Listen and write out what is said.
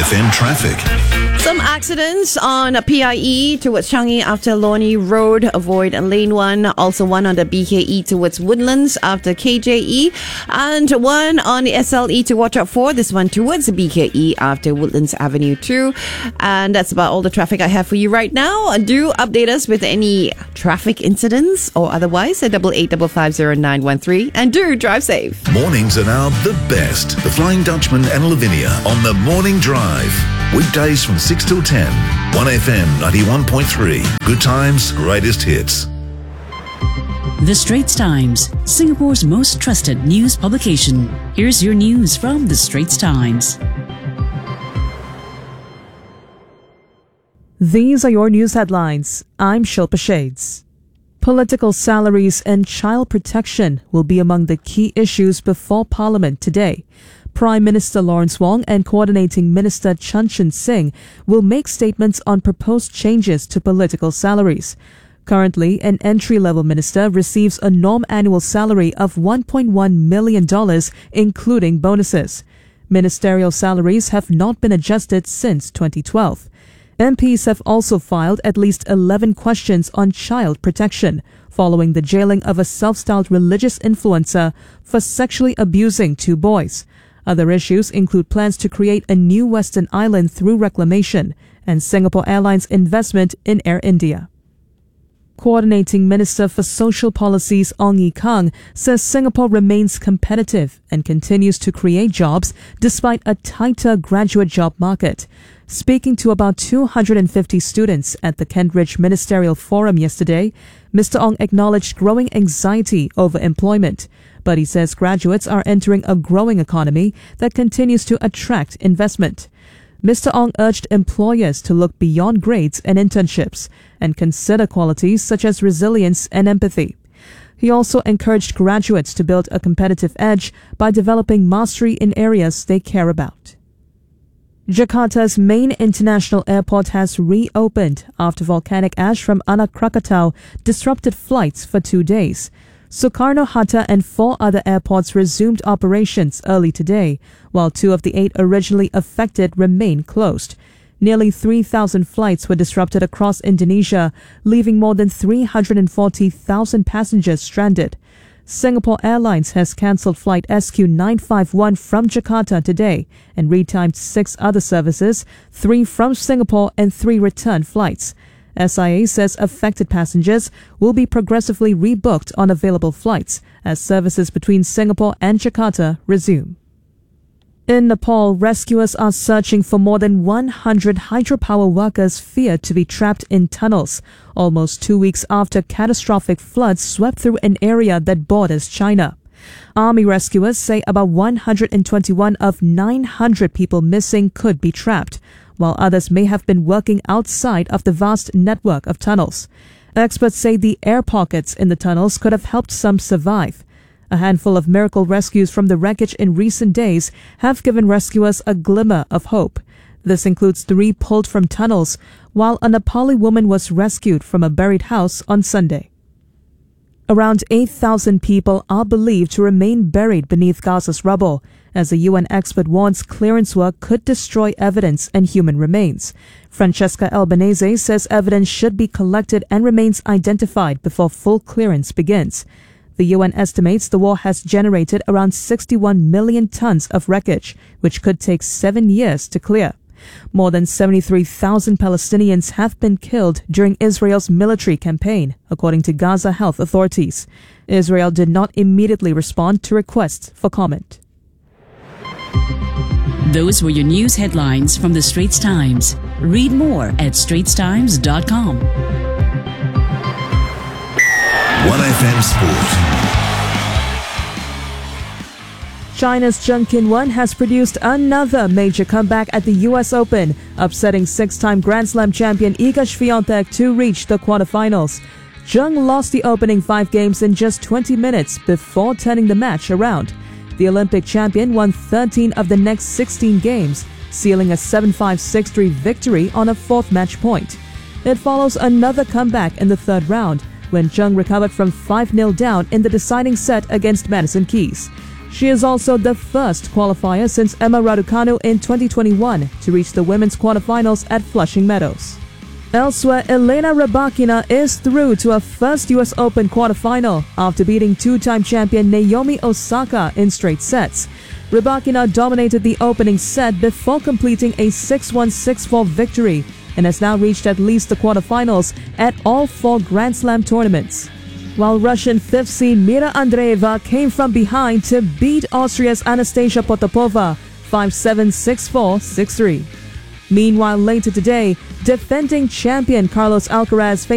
1FM traffic. Some accidents on PIE towards Changi after Lornie Road. Avoid lane 1. Also one on the BKE towards Woodlands after KJE. And one on the SLE to watch out for. This one towards the BKE after Woodlands Avenue 2. And that's about all the traffic I have for you right now. Do update us with any traffic incidents or otherwise at 88550913. And do drive safe. Mornings are now the best. The Flying Dutchman and Lavinia on the Morning Drive. Weekdays from 6 till 10. 1FM 91.3. Good times, greatest hits. The Straits Times, Singapore's most trusted news publication. Here's your news from The Straits Times. These are your news headlines. I'm Shilpa Shades. Political salaries and child protection will be among the key issues before Parliament today. Prime Minister Lawrence Wong and Coordinating Minister Chan Chun Sing will make statements on proposed changes to political salaries. Currently, an entry-level minister receives a norm annual salary of $1.1 million, including bonuses. Ministerial salaries have not been adjusted since 2012. MPs have also filed at least 11 questions on child protection, following the jailing of a self-styled religious influencer for sexually abusing 2 boys. Other issues include plans to create a new Western island through reclamation and Singapore Airlines investment in Air India. Coordinating Minister for Social Policies Ong Ye Kung says Singapore remains competitive and continues to create jobs despite a tighter graduate job market. Speaking to about 250 students at the Kent Ridge Ministerial Forum yesterday, Mr. Ong acknowledged growing anxiety over employment, but he says graduates are entering a growing economy that continues to attract investment. Mr. Ong urged employers to look beyond grades and internships and consider qualities such as resilience and empathy. He also encouraged graduates to build a competitive edge by developing mastery in areas they care about. Jakarta's main international airport has reopened after volcanic ash from Anak Krakatau disrupted flights for 2 days. Soekarno-Hatta and 4 other airports resumed operations early today, while 2 of the 8 originally affected remain closed. Nearly 3,000 flights were disrupted across Indonesia, leaving more than 340,000 passengers stranded. Singapore Airlines has cancelled flight SQ951 from Jakarta today and retimed 6 other services, 3 from Singapore and 3 return flights. SIA says affected passengers will be progressively rebooked on available flights as services between Singapore and Jakarta resume. In Nepal, rescuers are searching for more than 100 hydropower workers feared to be trapped in tunnels, almost 2 weeks after catastrophic floods swept through an area that borders China. Army rescuers say about 121 of 900 people missing could be trapped, while others may have been working outside of the vast network of tunnels. Experts say the air pockets in the tunnels could have helped some survive. A handful of miracle rescues from the wreckage in recent days have given rescuers a glimmer of hope. This includes 3 pulled from tunnels, while a Nepali woman was rescued from a buried house on Sunday. Around 8,000 people are believed to remain buried beneath Gaza's rubble, as a UN expert warns clearance work could destroy evidence and human remains. Francesca Albanese says evidence should be collected and remains identified before full clearance begins. The UN estimates the war has generated around 61 million tons of wreckage, which could take 7 years to clear. More than 73,000 Palestinians have been killed during Israel's military campaign, according to Gaza health authorities. Israel did not immediately respond to requests for comment. Those were your news headlines from The Straits Times. Read more at straitstimes.com. 1FM Sport. China's Zheng Qinwen has produced another major comeback at the US Open, upsetting 6-time Grand Slam champion Iga Swiatek to reach the quarterfinals. Zheng lost the opening 5 games in just 20 minutes before turning the match around. The Olympic champion won 13 of the next 16 games, sealing a 7-5, 6-3 victory on a 4th match point. It follows another comeback in the 3rd round, when Zheng recovered from 5-0 down in the deciding set against Madison Keys. She is also the first qualifier since Emma Raducanu in 2021 to reach the women's quarterfinals at Flushing Meadows. Elsewhere, Elena Rybakina is through to her first US Open quarterfinal after beating two-time champion Naomi Osaka in straight sets. Rybakina dominated the opening set before completing a 6-1, 6-4 victory and has now reached at least the quarterfinals at all 4 Grand Slam tournaments. While Russian 5th seed Mira Andreeva came from behind to beat Austria's Anastasia Potapova 5-7, 6-4, 6-3. Meanwhile, later today, defending champion Carlos Alcaraz